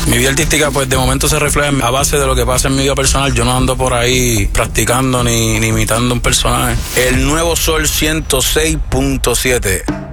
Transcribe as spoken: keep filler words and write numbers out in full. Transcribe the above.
Mi vida artística, pues de momento se refleja a base de lo que pasa en mi vida personal. Yo no ando por ahí practicando ni, ni imitando un personaje. El Nuevo Sol ciento seis punto siete.